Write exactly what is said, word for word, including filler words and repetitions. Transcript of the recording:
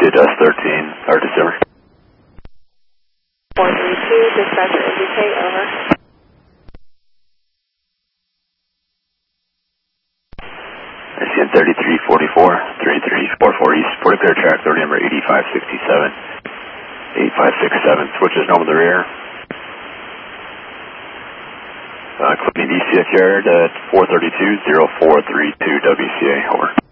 C H S thirteen, or December. four three two, dispatcher indicate, over. I C N thirty-three forty-four, thirty-three forty-four East, Port Clear track, thirty number eighty-five sixty-seven, eighty-five sixty-seven, switches normal to rear. Uh, clicking D C F yard at four thirty-two, zero four three two W C A, over.